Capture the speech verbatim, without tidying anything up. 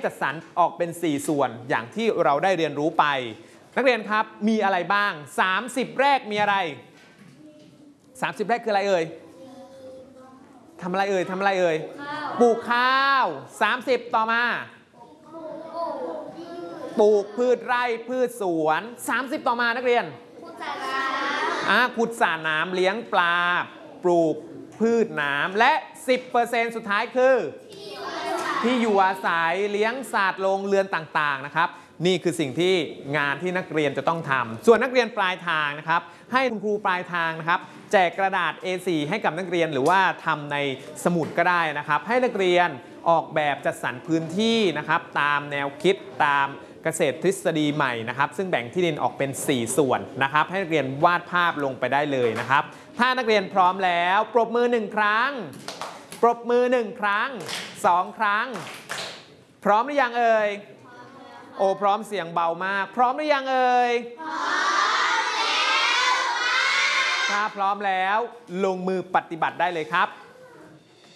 จัดสรรออกเป็นสี่ส่วนอย่างที่เราได้เรียนรู้ไปนักเรียนครับมีอะไรบ้างสามสิบแรกมีอะไรสามสิบแรกคืออะไรเอ่ยทำอะไรเอ่ยทำอะไรเอ่ยปลูกข้าวสามสิบต่อมาปลูกพืชไร่พืชสวนสามสิบต่อมานักเรียนอ่าขุดสระน้ำเลี้ยงปลาปลูกพืชน้ำและ สิบเปอร์เซ็นต์ สุดท้ายคือที่อยู่อาศัยเลี้ยงสัตว์โรงเรือนต่างๆนะครับนี่คือสิ่งที่งานที่นักเรียนจะต้องทำส่วนนักเรียนปลายทางนะครับให้คุณครูปลายทางนะครับแจกกระดาษ เอ โฟร์ ให้กับนักเรียนหรือว่าทำในสมุดก็ได้นะครับให้นักเรียนออกแบบจัดสรรพื้นที่นะครับตามแนวคิดตามเกษตรทฤษฎีใหม่นะครับซึ่งแบ่งที่ดินออกเป็นสี่ส่วนนะครับให้นักเรียนวาดภาพลงไปได้เลยนะครับถ้านักเรียนพร้อมแล้วปรบมือหนึ่งครั้งปรบมือหนึ่งครั้งสองครั้งพร้อมหรือยังเอ่ยโอ้พร้อมเสียงเบามากพร้อมหรือยังเอ่ยพร้อมแล้วถ้าพร้อมแล้วลงมือปฏิบัติได้เลยครับ